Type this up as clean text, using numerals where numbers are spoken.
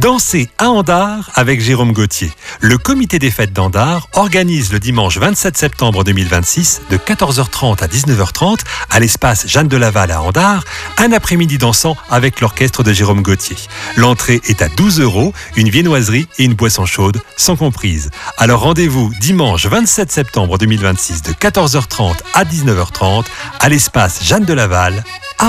Dansez à Andars avec Jérôme Gauthier. Le comité des fêtes d'Andars organise le dimanche 27 septembre 2026 de 14h30 à 19h30 à l'espace Jeanne de Laval à Andars, un après-midi dansant avec l'orchestre de Jérôme Gauthier. L'entrée est à 12 €, une viennoiserie et une boisson chaude sont comprises. Alors rendez-vous dimanche 27 septembre 2026 de 14h30 à 19h30 à l'espace Jeanne de Laval